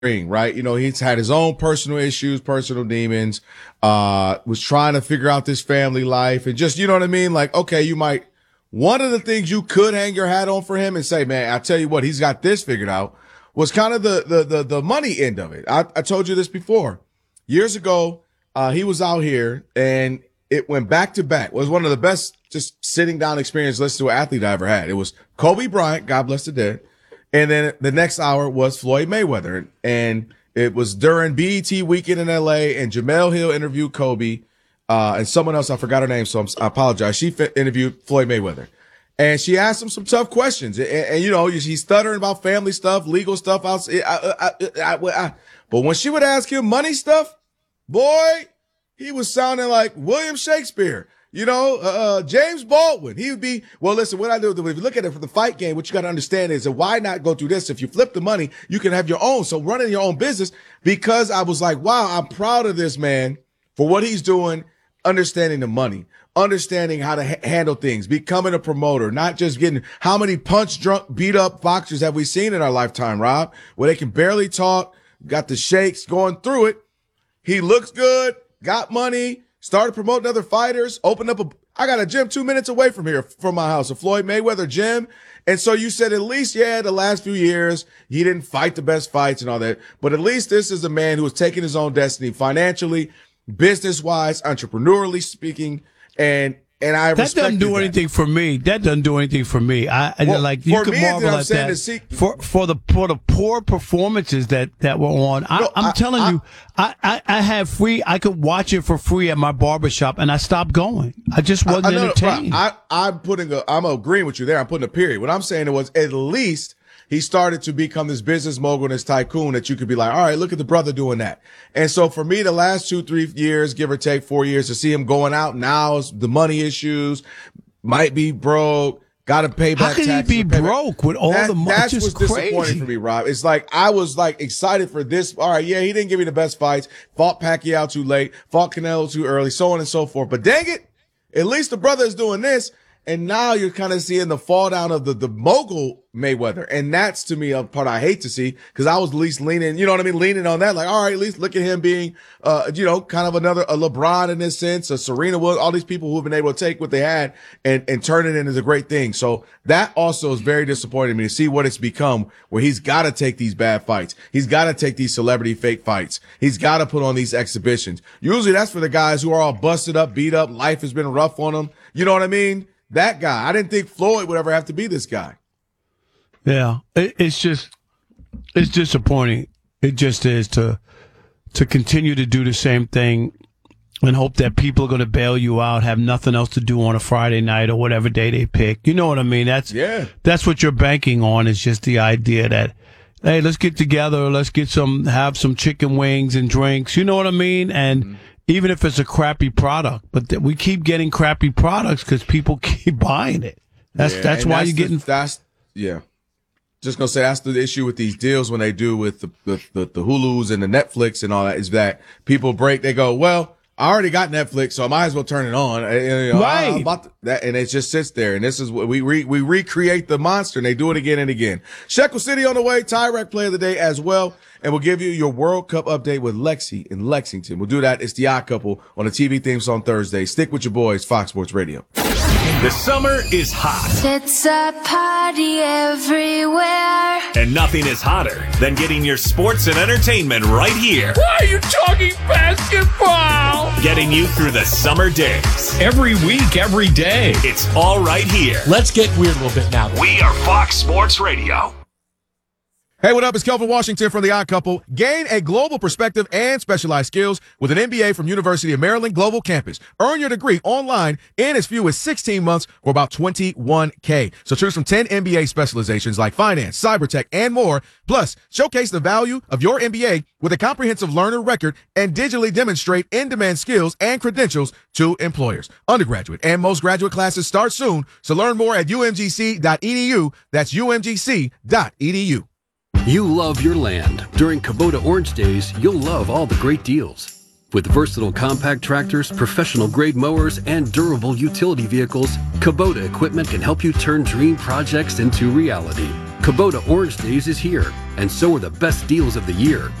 ring, right? You know, he's had his own personal issues, personal demons, was trying to figure out this family life and just, you know what I mean? Like, okay, one of the things you could hang your hat on for him and say, man, I tell you what, he's got this figured out, was kind of the money end of it. I told you this before. Years ago, he was out here and it went back to back. It was one of the best just sitting down experience listening to an athlete I ever had. It was Kobe Bryant, God bless the dead. And then the next hour was Floyd Mayweather. And it was during BET weekend in LA, and Jemele Hill interviewed Kobe, and someone else, I forgot her name, so I apologize. She interviewed Floyd Mayweather. And she asked him some tough questions. And you know, he's stuttering about family stuff, legal stuff. But when she would ask him money stuff, boy, he was sounding like William Shakespeare. You know, James Baldwin, he would be, well, listen, what I do, if you look at it from the fight game, what you got to understand is that why not go through this? If you flip the money, you can have your own. So running your own business, because I was like, wow, I'm proud of this man for what he's doing, understanding the money, understanding how to handle things, becoming a promoter, not just getting, how many punch drunk, beat up boxers have we seen in our lifetime, Rob, where they can barely talk, got the shakes going through it. He looks good, got money, started promoting other fighters, opened up I got a gym 2 minutes away from here, from my house, a Floyd Mayweather gym. And so you said at least, yeah, the last few years, he didn't fight the best fights and all that. But at least this is a man who is taking his own destiny financially, business-wise, entrepreneurially speaking. And I that doesn't do anything for me. That doesn't do anything for me. Like you can marvel at that for the poor performances that were on. I'm telling you, I have free. I could watch it for free at my barbershop, and I stopped going. I just wasn't entertained. I'm agreeing with you there. I'm putting a period. What I'm saying was at least he started to become this business mogul and this tycoon that you could be like, all right, look at the brother doing that. And so for me, the last 2-3 years, give or take 4 years, to see him going out now, the money issues, might be broke, got to pay back taxes. How can he be broke with all the money? That's what's disappointing for me, Rob. It's like, I was like excited for this. All right, yeah, he didn't give me the best fights, fought Pacquiao too late, fought Canelo too early, so on and so forth. But dang it, at least the brother is doing this. And now you're kind of seeing the fall down of the mogul Mayweather. And that's, to me, a part I hate to see, because I was at least leaning, you know what I mean? Leaning on that. Like, all right, at least look at him being, kind of a LeBron in this sense, a Serena Williams, all these people who have been able to take what they had and turn it into a great thing. So that also is very disappointing to me to see what it's become, where he's got to take these bad fights. He's got to take these celebrity fake fights. He's got to put on these exhibitions. Usually that's for the guys who are all busted up, beat up. Life has been rough on them. You know what I mean? That guy. I didn't think Floyd would ever have to be this guy. Yeah, it's disappointing. It just is to continue to do the same thing and hope that people are going to bail you out, have nothing else to do on a Friday night or whatever day they pick. You know what I mean? That's what you're banking on, is just the idea that, hey, let's get together, let's have some chicken wings and drinks. You know what I mean? And even if it's a crappy product, but we keep getting crappy products because people keep buying it. That's why you're getting. Just gonna say, that's the issue with these deals when they do with the Hulus and the Netflix and all that, is that people break. They go, well, I already got Netflix, so I might as well turn it on. Right. And it just sits there. And this is what we recreate the monster, and they do it again and again. Shekel City on the way. Tyrek play of the day as well. And we'll give you your World Cup update with Lexi in Lexington. We'll do that. It's the Odd Couple on the TV themes on Thursday. Stick with your boys, Fox Sports Radio. The summer is hot. It's a party everywhere. And nothing is hotter than getting your sports and entertainment right here. Why are you talking basketball? Getting you through the summer days. Every week, every day. It's all right here. Let's get weird a little bit now. We are Fox Sports Radio. Hey, what up? It's Kelvin Washington from The Odd Couple. Gain a global perspective and specialized skills with an MBA from University of Maryland Global Campus. Earn your degree online in as few as 16 months for about $21K. So choose from 10 MBA specializations like finance, cybertech, and more. Plus, showcase the value of your MBA with a comprehensive learner record and digitally demonstrate in-demand skills and credentials to employers. Undergraduate and most graduate classes start soon. So learn more at umgc.edu. That's umgc.edu. You love your land. During Kubota Orange Days, you'll love all the great deals. With versatile compact tractors, professional-grade mowers, and durable utility vehicles, Kubota equipment can help you turn dream projects into reality. Kubota Orange Days is here. And so are the best deals of the year.